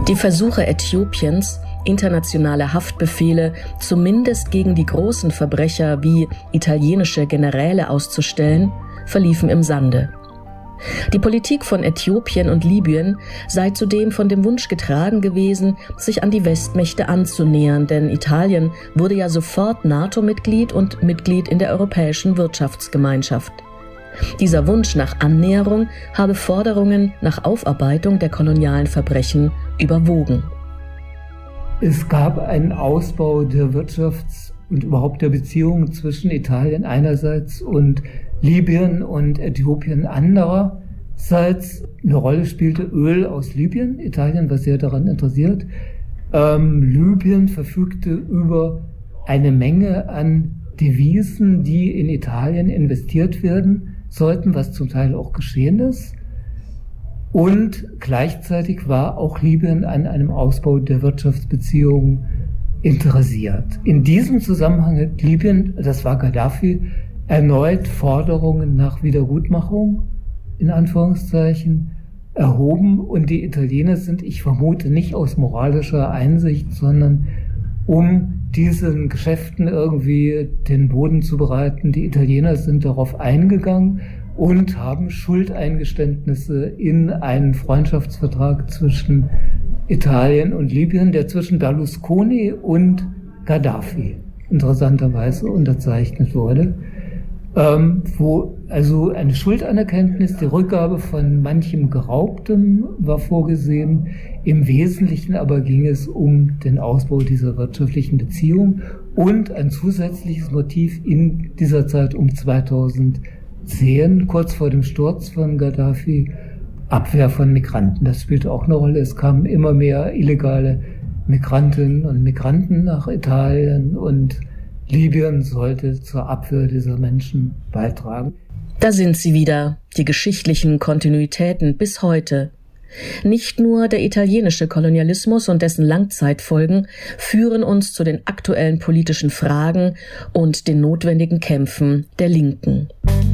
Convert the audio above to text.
Die Versuche Äthiopiens, internationale Haftbefehle zumindest gegen die großen Verbrecher wie italienische Generäle auszustellen, verliefen im Sande. Die Politik von Äthiopien und Libyen sei zudem von dem Wunsch getragen gewesen, sich an die Westmächte anzunähern, denn Italien wurde ja sofort NATO-Mitglied und Mitglied in der Europäischen Wirtschaftsgemeinschaft. Dieser Wunsch nach Annäherung habe Forderungen nach Aufarbeitung der kolonialen Verbrechen überwogen. Es gab einen Ausbau der Wirtschafts- und überhaupt der Beziehungen zwischen Italien einerseits und Libyen und Äthiopien andererseits. Eine Rolle spielte Öl aus Libyen. Italien war sehr daran interessiert. Libyen verfügte über eine Menge an Devisen, die in Italien investiert werden sollten, was zum Teil auch geschehen ist. Und gleichzeitig war auch Libyen an einem Ausbau der Wirtschaftsbeziehungen interessiert. In diesem Zusammenhang hat Libyen, das war Gaddafi, erneut Forderungen nach Wiedergutmachung, in Anführungszeichen, erhoben. Und die Italiener sind, ich vermute, nicht aus moralischer Einsicht, sondern um diesen Geschäften irgendwie den Boden zu bereiten. Die Italiener sind darauf eingegangen und haben Schuldeingeständnisse in einen Freundschaftsvertrag zwischen Italien und Libyen, der zwischen Berlusconi und Gaddafi interessanterweise unterzeichnet wurde, wo also eine Schuldanerkenntnis, die Rückgabe von manchem Geraubtem war vorgesehen. Im Wesentlichen aber ging es um den Ausbau dieser wirtschaftlichen Beziehung und ein zusätzliches Motiv in dieser Zeit um 2010, kurz vor dem Sturz von Gaddafi, Abwehr von Migranten. Das spielte auch eine Rolle. Es kamen immer mehr illegale Migrantinnen und Migranten nach Italien und Libyen sollte zur Abwehr dieser Menschen beitragen. Da sind sie wieder, die geschichtlichen Kontinuitäten bis heute. Nicht nur der italienische Kolonialismus und dessen Langzeitfolgen führen uns zu den aktuellen politischen Fragen und den notwendigen Kämpfen der Linken.